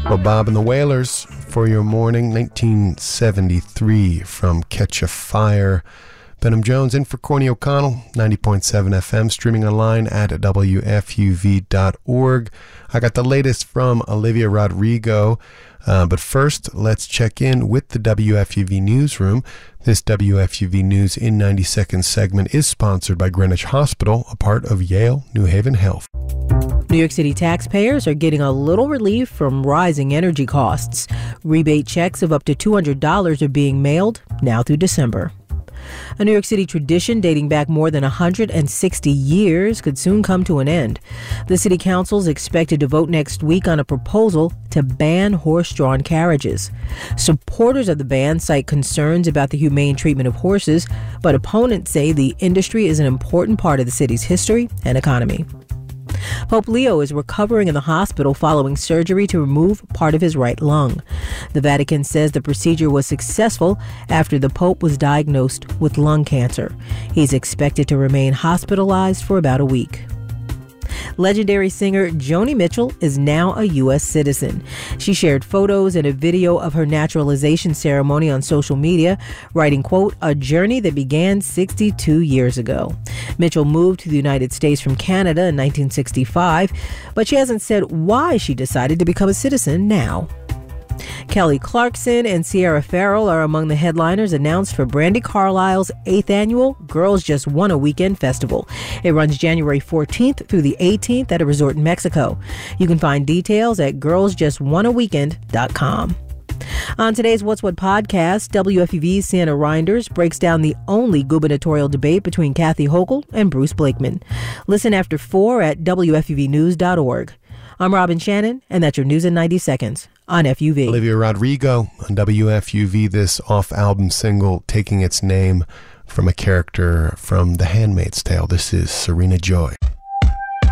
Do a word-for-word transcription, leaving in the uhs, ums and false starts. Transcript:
Well, Bob and the Wailers for your morning, nineteen seventy-three from Catch a Fire. Benham Jones in for Corny O'Connell, ninety point seven F M, streaming online at W F U V dot org. I got the latest from Olivia Rodrigo, uh, but first, let's check in with the W F U V Newsroom. This W F U V News in ninety seconds segment is sponsored by Greenwich Hospital, a part of Yale New Haven Health. New York City taxpayers are getting a little relief from rising energy costs. Rebate checks of up to two hundred dollars are being mailed now through December. A New York City tradition dating back more than one hundred sixty years could soon come to an end. The city council is expected to vote next week on a proposal to ban horse-drawn carriages. Supporters of the ban cite concerns about the humane treatment of horses, but opponents say the industry is an important part of the city's history and economy. Pope Leo is recovering in the hospital following surgery to remove part of his right lung. The Vatican says the procedure was successful after the Pope was diagnosed with lung cancer. He's expected to remain hospitalized for about a week. Legendary singer Joni Mitchell is now a U S citizen. She shared photos and a video of her naturalization ceremony on social media, writing, quote, "a journey that began sixty-two years ago." Mitchell moved to the United States from Canada in nineteen sixty-five, but she hasn't said why she decided to become a citizen now. Kelly Clarkson and Sierra Farrell are among the headliners announced for Brandi Carlile's eighth annual Girls Just Wanna Weekend Festival. It runs January fourteenth through the eighteenth at a resort in Mexico. You can find details at girls just wanna weekend dot com. On today's What's What podcast, W F U V's Sienna Reinders breaks down the only gubernatorial debate between Kathy Hochul and Bruce Blakeman. Listen after four at W F U V news dot org. I'm Robin Shannon, and that's your news in ninety seconds on F U V. Olivia Rodrigo on W F U V, this off-album single taking its name from a character from The Handmaid's Tale. This is Serena Joy.